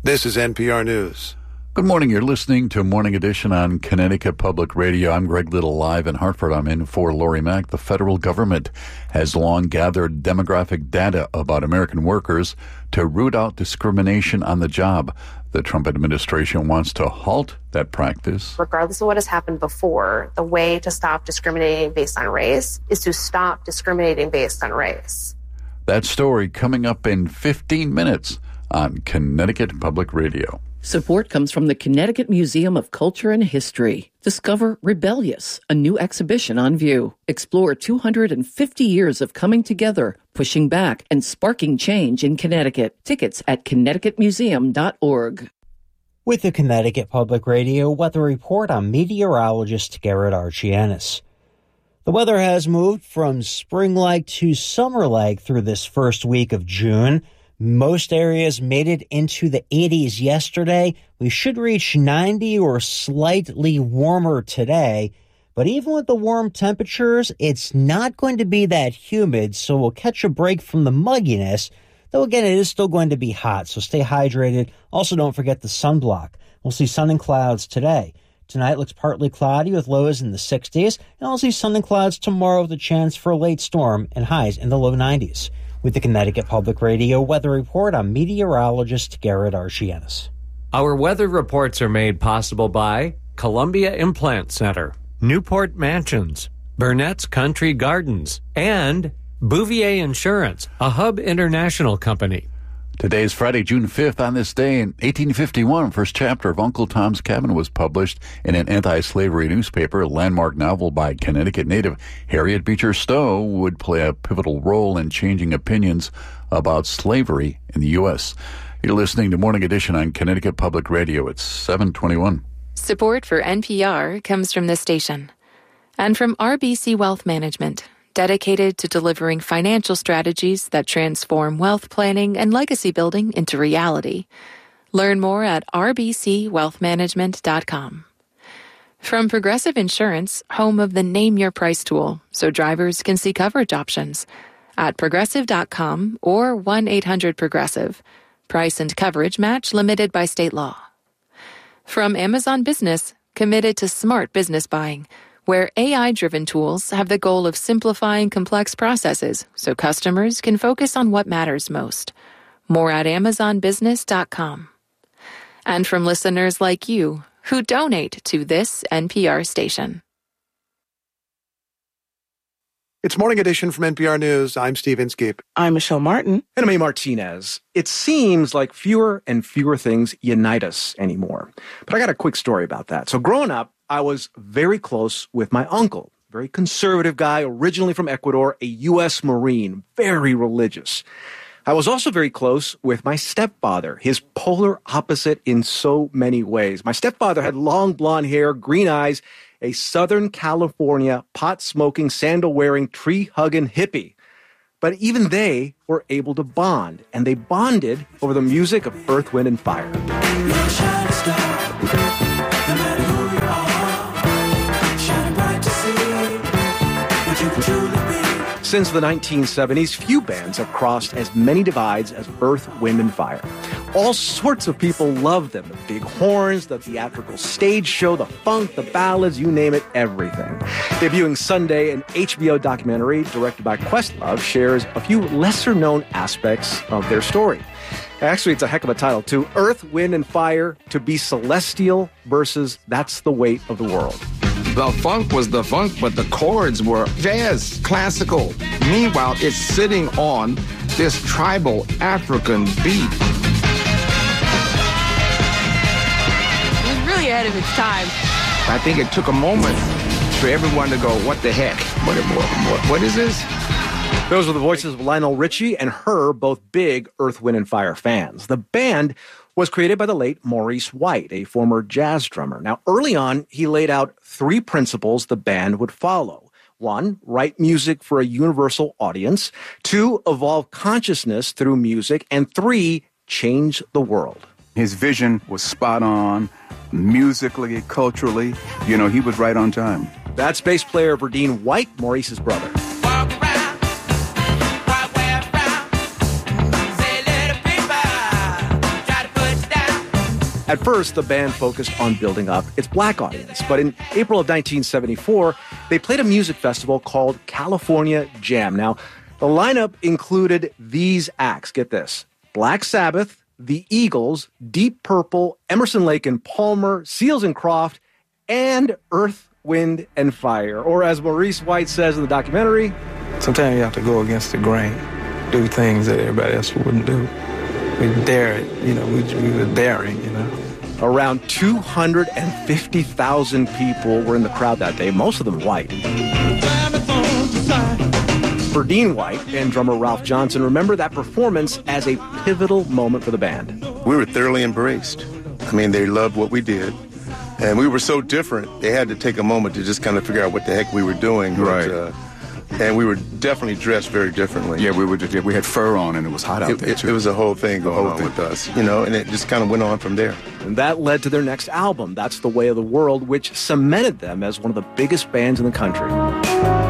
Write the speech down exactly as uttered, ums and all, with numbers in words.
This is N P R News. Good morning. You're listening to Morning Edition on Connecticut Public Radio. I'm Greg Little, live in Hartford. I'm in for Lori Mack. The federal government has long gathered demographic data about American workers to root out discrimination on the job. The Trump administration wants to halt that practice. Regardless of what has happened before, the way to stop discriminating based on race is to stop discriminating based on race. That story coming up in fifteen minutes on Connecticut Public Radio. Support comes from the Connecticut Museum of Culture and History. Discover Rebellious, a new exhibition on view. Explore two hundred fifty years of coming together, pushing back, and sparking change in Connecticut. Tickets at connecticut museum dot org. With the Connecticut Public Radio Weather Report, I'm meteorologist Garrett Archianis. The weather has moved from spring-like to summer-like through this first week of June. Most areas made it into the eighties yesterday. We should reach ninety or slightly warmer today. But even with the warm temperatures, it's not going to be that humid, so we'll catch a break from the mugginess. Though again, it is still going to be hot, so stay hydrated. Also, don't forget the sunblock. We'll see sun and clouds today. Tonight looks partly cloudy with lows in the sixties, and I'll see sun and clouds tomorrow with a chance for a late storm and highs in the low nineties. With the Connecticut Public Radio Weather Report, I'm meteorologist Garrett Archianis. Our weather reports are made possible by Columbia Implant Center, Newport Mansions, Burnett's Country Gardens, and Bouvier Insurance, a Hub International company. Today is Friday, June fifth. On this day in eighteen fifty-one, first chapter of Uncle Tom's Cabin was published in an anti-slavery newspaper. A landmark novel by Connecticut native Harriet Beecher Stowe would play a pivotal role in changing opinions about slavery in the U S You're listening to Morning Edition on Connecticut Public Radio. It's seven twenty-one. Support for N P R comes from this station and from R B C Wealth Management, dedicated to delivering financial strategies that transform wealth planning and legacy building into reality. Learn more at r b c wealth management dot com. From Progressive Insurance, home of the Name Your Price tool, so drivers can see coverage options at progressive dot com or one eight hundred progressive. Price and coverage match limited by state law. From Amazon Business, committed to smart business buying, where A I-driven tools have the goal of simplifying complex processes so customers can focus on what matters most. More at amazon business dot com. And from listeners like you who donate to this N P R station. It's Morning Edition from N P R News. I'm Steve Inskeep. I'm Michelle Martin. And I'm A. Martinez. It seems like fewer and fewer things unite us anymore. But I got a quick story about that. So growing up, I was very close with my uncle, very conservative guy, originally from Ecuador, a U S Marine, very religious. I was also very close with my stepfather, his polar opposite in so many ways. My stepfather had long blonde hair, green eyes, a Southern California pot-smoking, sandal-wearing, tree-hugging hippie. But even they were able to bond, and they bonded over the music of Earth, Wind, and Fire. You're a shining star, no matter who you are, shining bright to see what you can truly be. Since the nineteen seventies, few bands have crossed as many divides as Earth, Wind, and Fire. All sorts of people love them. The big horns, the theatrical stage show, the funk, the ballads, you name it, everything. Debuting Sunday, an H B O documentary directed by Questlove shares a few lesser-known aspects of their story. Actually, it's a heck of a title, too. Earth, Wind, and Fire, to be celestial versus that's the weight of the world. The funk was the funk, but the chords were jazz, classical. Meanwhile, it's sitting on this tribal African beat. It was really ahead of its time. I think it took a moment for everyone to go, what the heck? What, what, what is this? Those were the voices of Lionel Richie and her, both big Earth, Wind, and Fire fans. The band was created by the late Maurice White, a former jazz drummer. Now, early on, he laid out three principles the band would follow. One, write music for a universal audience. Two, evolve consciousness through music. And three, change the world. His vision was spot on, musically, culturally. You know, he was right on time. That's bass player Verdine White, Maurice's brother. At first, the band focused on building up its black audience, but in April of nineteen seventy-four, they played a music festival called California Jam. Now, the lineup included these acts. Get this. Black Sabbath, The Eagles, Deep Purple, Emerson, Lake and Palmer, Seals and Croft, and Earth, Wind and Fire. Or as Maurice White says in the documentary, sometimes you have to go against the grain, do things that everybody else wouldn't do. We dare it, you know, we, we were daring, you know. Around two hundred fifty thousand people were in the crowd that day, most of them white. Verdine White and drummer Ralph Johnson remember that performance as a pivotal moment for the band. We were thoroughly embraced. I mean, they loved what we did. And we were so different, they had to take a moment to just kind of figure out what the heck we were doing. Right. But, uh, and we were definitely dressed very differently. Yeah, we were. Just, we had fur on, and it was hot out it, there, it, too. It was a whole thing going on with us, you know, and it just kind of went on from there. And that led to their next album, That's the Way of the World, which cemented them as one of the biggest bands in the country.